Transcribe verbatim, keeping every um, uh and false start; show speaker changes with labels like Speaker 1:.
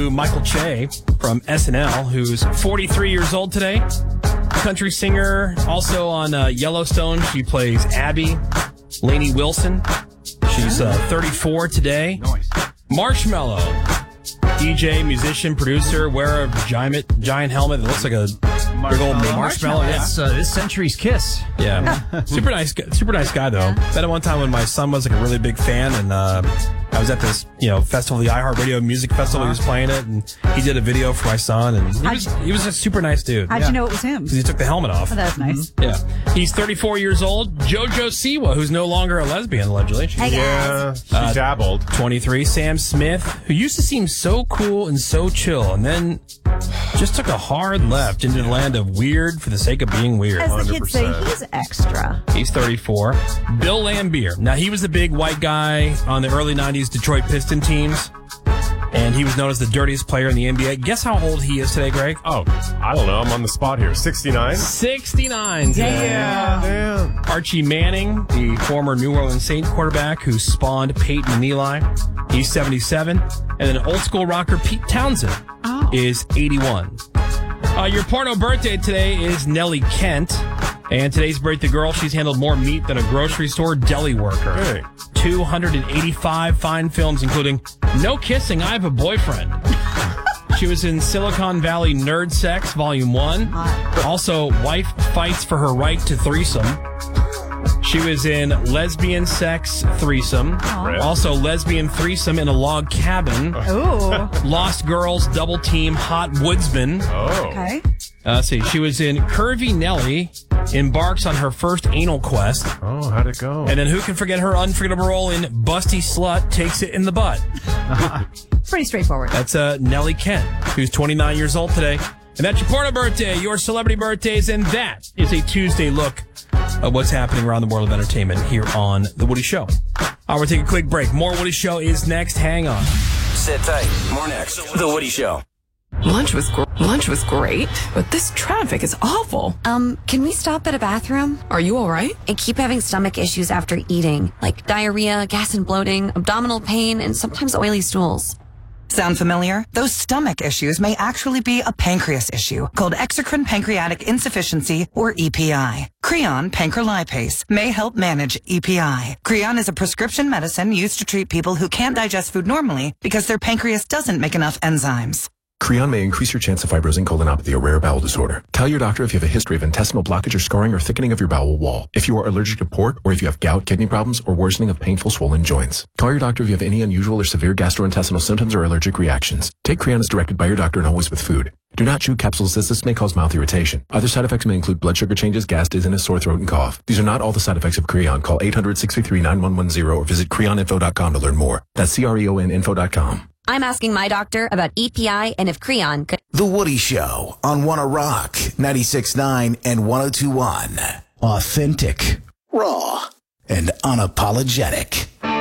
Speaker 1: to Michael Che from S N L, who's forty-three years old today. Country singer, also on uh, Yellowstone. She plays Abby. Lainey Wilson. She's uh, thirty-four today.
Speaker 2: Nice.
Speaker 1: Marshmello. D J, musician, producer, wearer of giant giant helmet that looks like a big old marshmallow. Yeah.
Speaker 2: It's uh, this century's Kiss.
Speaker 1: Yeah. super nice super nice guy, though. Met him one time when my son was like a really big fan, and uh, I was at this, you know, festival, the iHeartRadio Music Festival. He was playing it, and he did a video for my son, and he was, he was a super nice dude.
Speaker 3: How'd
Speaker 1: yeah.
Speaker 3: you know it was him?
Speaker 1: Because he took the helmet off.
Speaker 3: Oh, that was nice.
Speaker 1: Mm-hmm. Yeah. He's thirty-four years old. JoJo Siwa, who's no longer a lesbian, allegedly. She's,
Speaker 3: Hey,
Speaker 4: Yeah, she
Speaker 1: Uh,
Speaker 4: dabbled.
Speaker 1: twenty-three. Sam Smith, who used to seem so cool and so chill, and then just took a hard left into the land of weird for the sake of being weird.
Speaker 3: As the kids say,
Speaker 4: one hundred percent.
Speaker 3: he's extra.
Speaker 1: He's thirty-four. Bill Laimbeer. Now, he was the big white guy on the early nineties Detroit Piston teams, and he was known as the dirtiest player in the N B A. Guess how old he is today, Greg?
Speaker 4: Oh, I don't know. I'm on the spot here. sixty-nine?
Speaker 1: sixty-nine today.
Speaker 4: Damn.
Speaker 1: Archie Manning, the former New Orleans Saints quarterback who spawned Peyton and Eli. He's seventy-seven. And then old school rocker Pete Townsend
Speaker 3: Oh.
Speaker 1: is eighty-one. Uh, your porno birthday today is Nellie Kent. And today's birthday girl, she's handled more meat than a grocery store deli worker.
Speaker 4: Hey.
Speaker 1: two hundred eighty-five fine films, including No Kissing, I Have a Boyfriend. She was in Silicon Valley Nerd Sex, Volume one. Also, Wife Fights for Her Right to Threesome. She was in Lesbian Sex Threesome.
Speaker 4: Right.
Speaker 1: Also, Lesbian Threesome in a Log Cabin.
Speaker 3: Ooh.
Speaker 1: Lost Girls Double Team Hot Woodsman.
Speaker 4: Oh.
Speaker 3: Okay.
Speaker 1: Uh, let's see. She was in Curvy Nelly embarks on her first anal quest.
Speaker 4: Oh, how'd it go?
Speaker 1: And then who can forget her unforgettable role in Busty Slut Takes It in the Butt?
Speaker 3: Pretty straightforward.
Speaker 1: That's uh, Nellie Kent, who's twenty-nine years old today. And that's your porno birthday, your celebrity birthdays, and that is a Tuesday look at what's happening around the world of entertainment here on The Woody Show. All right, we'll take a quick break. More Woody Show is next. Hang on.
Speaker 5: Sit tight. More next. The Woody Show.
Speaker 6: Lunch was gr- lunch was great, but this traffic is awful.
Speaker 7: Um, can we stop at a bathroom?
Speaker 6: Are you all right?
Speaker 7: I keep having stomach issues after eating, like diarrhea, gas and bloating, abdominal pain, and sometimes oily stools.
Speaker 8: Sound familiar? Those stomach issues may actually be a pancreas issue called exocrine pancreatic insufficiency, or E P I. Creon pancrelipase may help manage E P I. Creon is a prescription medicine used to treat people who can't digest food normally because their pancreas doesn't make enough enzymes.
Speaker 9: Creon may increase your chance of fibrosing colonopathy, a rare bowel disorder. Tell your doctor if you have a history of intestinal blockage or scarring or thickening of your bowel wall. If you are allergic to pork, or if you have gout, kidney problems, or worsening of painful swollen joints. Call your doctor if you have any unusual or severe gastrointestinal symptoms or allergic reactions. Take Creon as directed by your doctor and always with food. Do not chew capsules as this may cause mouth irritation. Other side effects may include blood sugar changes, gas, dizziness, sore throat, and cough. These are not all the side effects of Creon. Call eight hundred, six three three, nine one one zero or visit creon info dot com to learn more. That's C R E O N info dot com.
Speaker 7: I'm asking my doctor about E P I and if Creon could...
Speaker 5: The Woody Show on Wanna Rock ninety-six point nine and one oh two point one. Authentic, raw, and unapologetic.